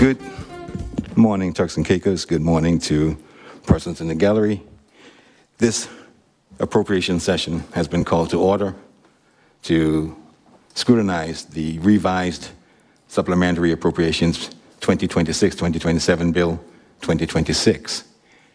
Good morning, Turks and Caicos. Good morning to persons in the gallery. This appropriation session has been called to order to scrutinize the revised Supplementary Appropriations 2026-2027 Bill 2026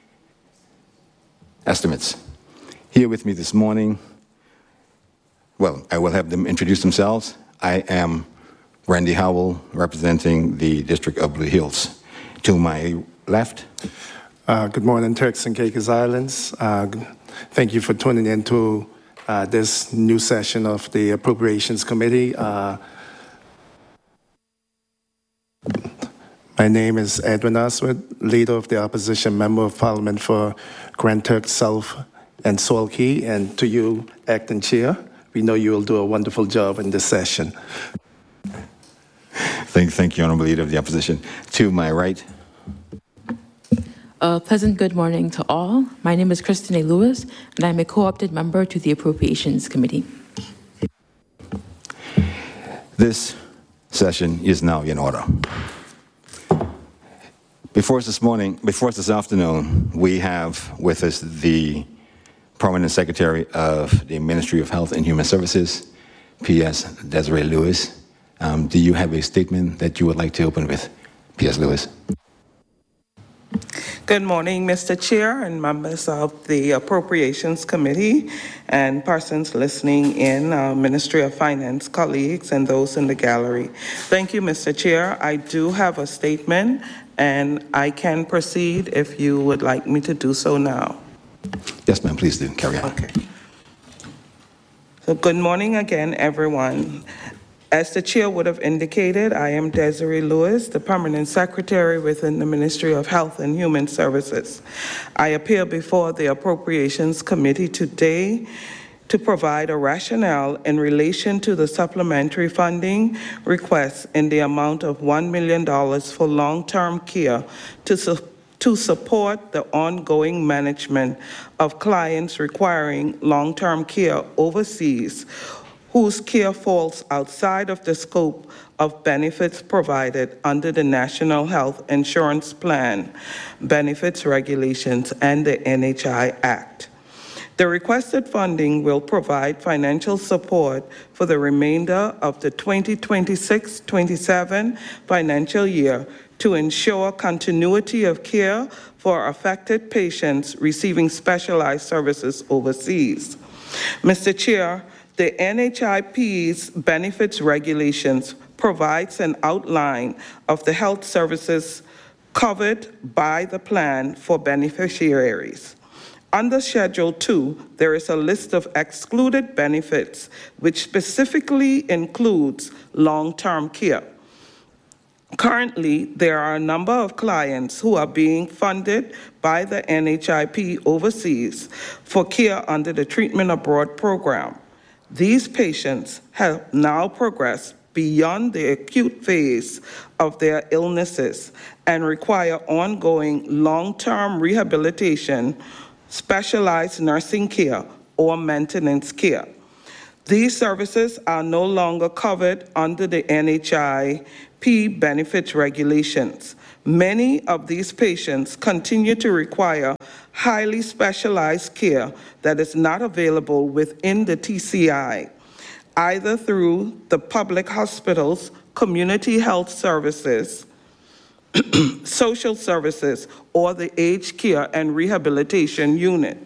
estimates. Here with me this morning, well, I will have them introduce themselves. I am Randy Howell, representing the District of Blue Hills. To my left. Good morning, Turks and Caicos Islands. Thank you for tuning in to this new session of the Appropriations Committee. My name is Edwin Oswald, leader of the Opposition Member of Parliament for Grand Turk South and Salt Key, and to you, Acting Chair. We know you will do a wonderful job in this session. Thank you, Honorable Leader of the Opposition. To my right. Pleasant good morning to all. My name is Kristen A. Lewis, and I'm a co-opted member to the Appropriations Committee. This session is now in order. Before us this afternoon, we have with us the Permanent Secretary of the Ministry of Health and Human Services, P.S. Desiree Lewis. Do you have a statement that you would like to open with, P.S. Lewis? Good morning, Mr. Chair and members of the Appropriations Committee and persons listening in, Ministry of Finance colleagues and those in the gallery. Thank you, Mr. Chair. I do have a statement and I can proceed if you would like me to do so now. Yes, ma'am, please do. Carry on. Okay. So good morning again, everyone. As the chair would have indicated, I am Desiree Lewis, the Permanent Secretary within the Ministry of Health and Human Services. I appear before the Appropriations Committee today to provide a rationale in relation to the supplementary funding request in the amount of $1 million for long-term care to support the ongoing management of clients requiring long-term care overseas whose care falls outside of the scope of benefits provided under the National Health Insurance Plan, benefits regulations, and the NHI Act. The requested funding will provide financial support for the remainder of the 2026-27 financial year to ensure continuity of care for affected patients receiving specialized services overseas. Mr. Chair, the NHIP's benefits regulations provides an outline of the health services covered by the plan for beneficiaries. Under Schedule 2, there is a list of excluded benefits, which specifically includes long-term care. Currently, there are a number of clients who are being funded by the NHIP overseas for care under the Treatment Abroad program. These patients have now progressed beyond the acute phase of their illnesses and require ongoing long-term rehabilitation, specialized nursing care, or maintenance care. These services are no longer covered under the NHIP benefits regulations. Many of these patients continue to require highly specialized care that is not available within the TCI, either through the public hospitals, community health services, social services, or the aged care and rehabilitation unit.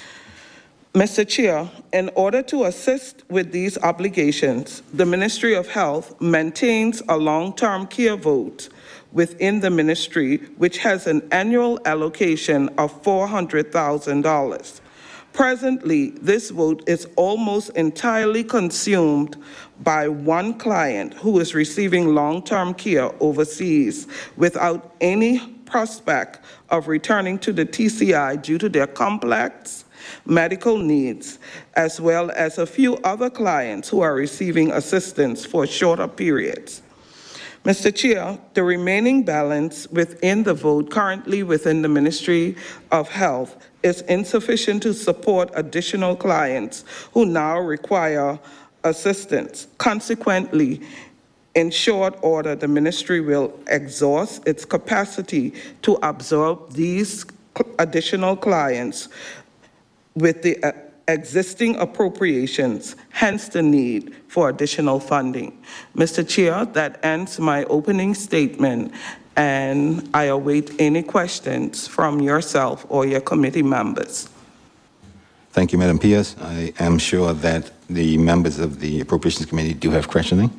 Mr. Chair, in order to assist with these obligations, the Ministry of Health maintains a long-term care vote within the ministry, which has an annual allocation of $400,000. Presently, this vote is almost entirely consumed by one client who is receiving long-term care overseas without any prospect of returning to the TCI due to their complex medical needs, as well as a few other clients who are receiving assistance for shorter periods. Mr. Chair, the remaining balance within the vote currently within the Ministry of Health is insufficient to support additional clients who now require assistance. Consequently, In short order, the ministry will exhaust its capacity to absorb these additional clients with the existing appropriations, hence the need for additional funding. Mr. Chair, that ends my opening statement, and I await any questions from yourself or your committee members. Thank you, Madam Pierce. I am sure that the members of the Appropriations Committee do have questioning.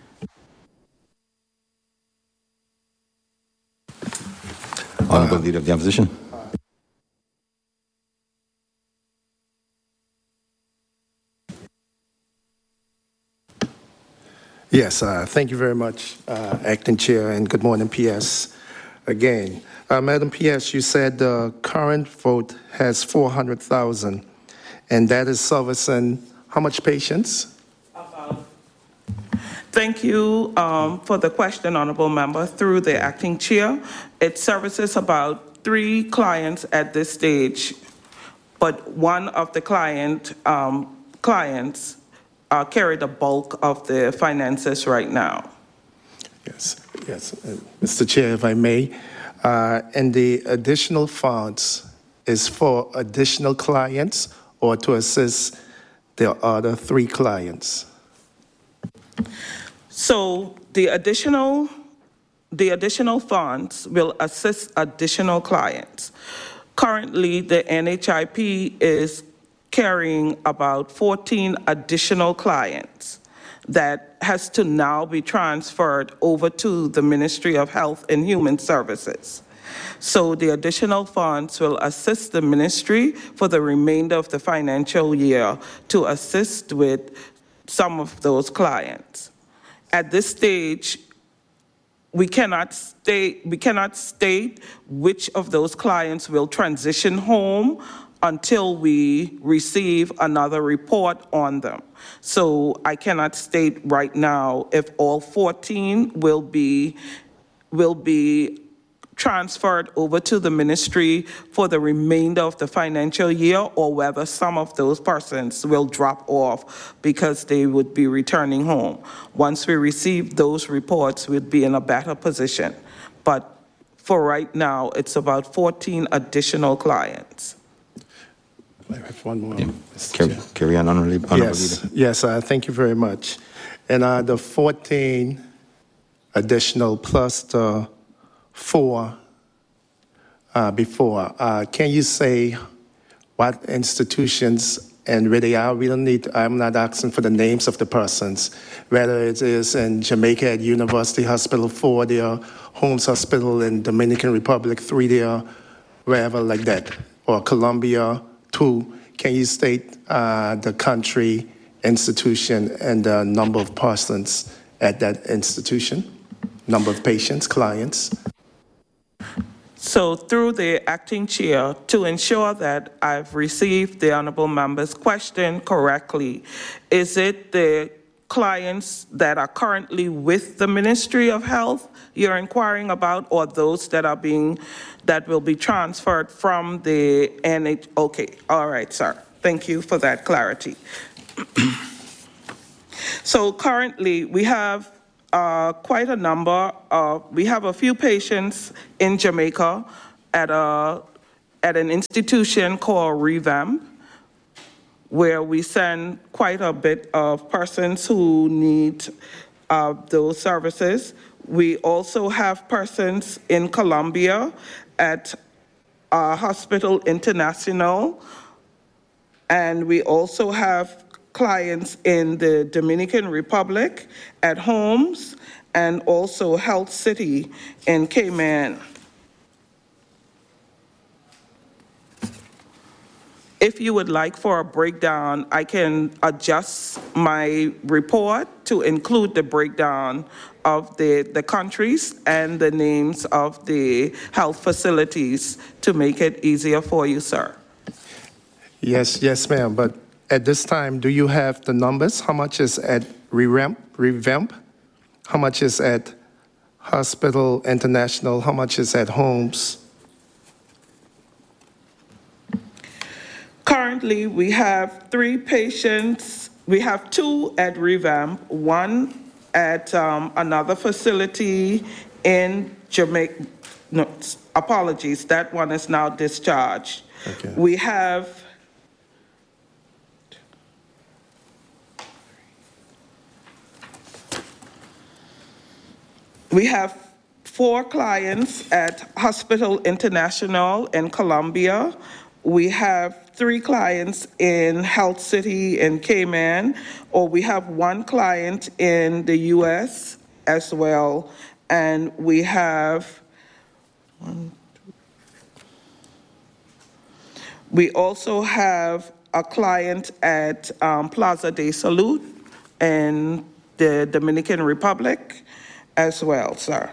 Honorable Leader of the Opposition. Yes, thank you very much, Acting Chair, and good morning, PS. Again, Madam PS, you said the current vote has 400,000, and that is servicing how much patients? Thank you for the question, Honorable Member. Through the Acting Chair, it services about 3 clients at this stage, but one of the clients carry the bulk of the finances right now. Yes, yes. Mr. Chair, if I may, and the additional funds is for additional clients or to assist the other 3 clients? So the additional funds will assist additional clients. Currently, the NHIP is carrying about 14 additional clients that has to now be transferred over to the Ministry of Health and Human Services. So the additional funds will assist the ministry for the remainder of the financial year to assist with some of those clients. At this stage, we cannot state which of those clients will transition home until we receive another report on them. So I cannot state right now if all 14 will be transferred over to the ministry for the remainder of the financial year, or whether some of those persons will drop off because they would be returning home. Once we receive those reports, we'd be in a better position. But for right now, it's about 14 additional clients. I have one more. Yeah. Mr. Chair. Carry on, Honorable Yes, Leader. yes, thank you very much. And the 14 additional plus the 4 before, can you say what institutions and where they are? We don't need, I'm not asking for the names of the persons, whether it is in Jamaica at University Hospital 4 there, Holmes Hospital in Dominican Republic 3 there, wherever like that, or Colombia 2. Can you state the country, institution, and the number of persons at that institution? Number of patients, clients? So through the Acting Chair, to ensure that I've received the Honourable Member's question correctly, is it the clients that are currently with the Ministry of Health you're inquiring about, or those that will be transferred from the NH? Okay, all right, sir. Thank you for that clarity. So currently we have quite a number we have a few patients in Jamaica at an institution called Revamp, where we send quite a bit of persons who need those services. We also have persons in Colombia at Hospital International, and we also have clients in the Dominican Republic at Holmes, and also Health City in Cayman. If you would like for a breakdown, I can adjust my report to include the breakdown of the countries and the names of the health facilities to make it easier for you, sir. Yes, yes, ma'am. But at this time, do you have the numbers? How much is at Revamp? How much is at Hospital International? How much is at Holmes? Currently, we have 3 patients. We have 2 at Revamp, 1 at another facility in Jamaica. No, apologies, that one is now discharged. Okay. We have four clients at Hospital International in Colombia. We have 3 clients in Health City in Cayman, or we have 1 client in the U.S. as well, and we have we also have a client at Plaza de Salud in the Dominican Republic as well, sir.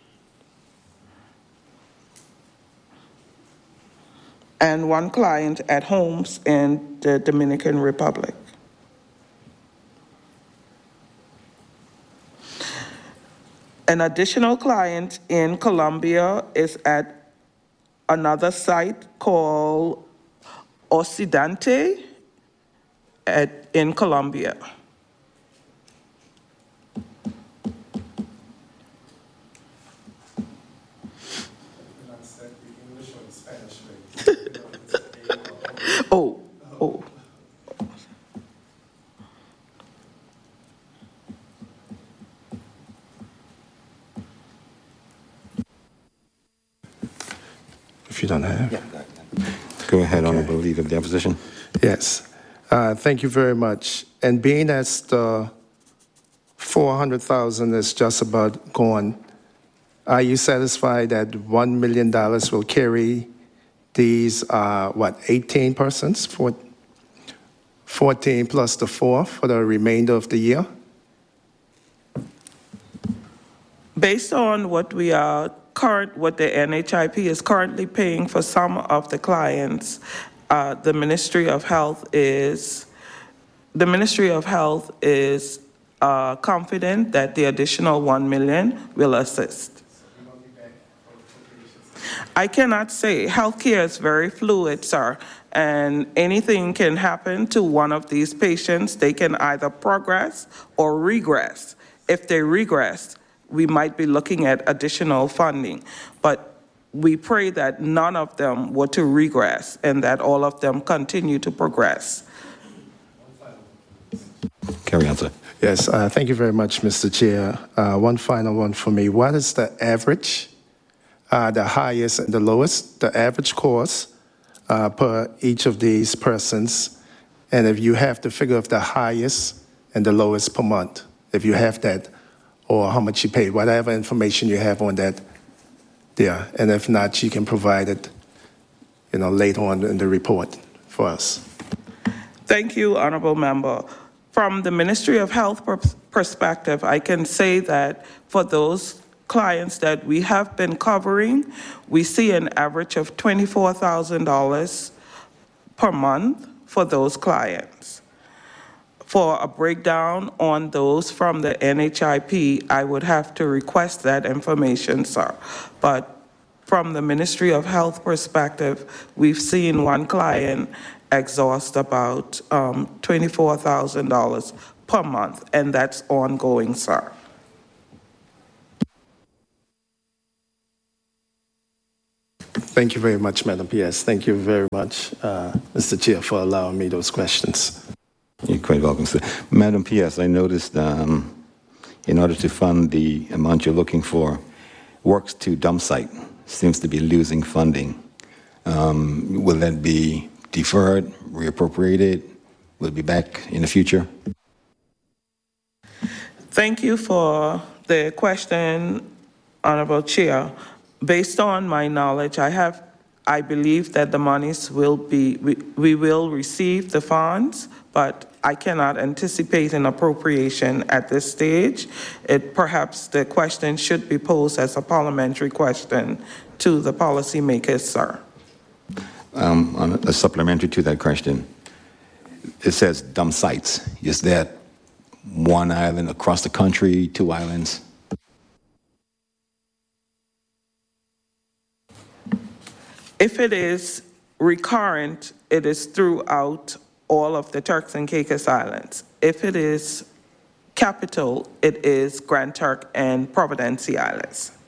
And 1 client at Homes in the Dominican Republic. An additional client in Colombia is at another site called Occidente in Colombia. Oh. If you don't have. Go ahead, Honorable Leader of the Opposition. Yes. Thank you very much. And being as the 400,000 is just about gone, are you satisfied that $1 million will carry these, 18 persons, 14 plus the 4 for the remainder of the year? Based on what what the NHIP is currently paying for some of the clients, the Ministry of Health is confident that the additional $1 million will assist. I cannot say. Healthcare is very fluid, sir, and anything can happen to one of these patients. They can either progress or regress. If they regress, we might be looking at additional funding, but we pray that none of them were to regress and that all of them continue to progress. Carry on, sir. Yes, thank you very much, Mr. Chair. One final one for me. What is the average, the highest and the lowest, the average cost per each of these persons? And if you have the figure of the highest and the lowest per month, if you have that, or how much you pay, whatever information you have on that there. And if not, you can provide it, later on in the report for us. Thank you, Honorable Member. From the Ministry of Health perspective, I can say that for those clients that we have been covering, we see an average of $24,000 per month for those clients. For a breakdown on those from the NHIP, I would have to request that information, sir. But from the Ministry of Health perspective, we've seen 1 client exhaust about $24,000 per month, and that's ongoing, sir. Thank you very much, Madam PS. Thank you very much, Mr. Chair, for allowing me those questions. You're quite welcome, sir. Madam PS, I noticed in order to fund the amount you're looking for, Works to Dump Site seems to be losing funding. Will that be deferred, reappropriated? Will it be back in the future? Thank you for the question, Honorable Chair. Based on my knowledge, I believe that the monies will be, we will receive the funds, but I cannot anticipate an appropriation at this stage. Perhaps the question should be posed as a parliamentary question to the policymakers, sir. On a supplementary to that question, it says dump sites. Is that 1 island across the country, 2 islands? If it is recurrent, it is throughout all of the Turks and Caicos Islands. If it is capital, it is Grand Turk and Providenciales.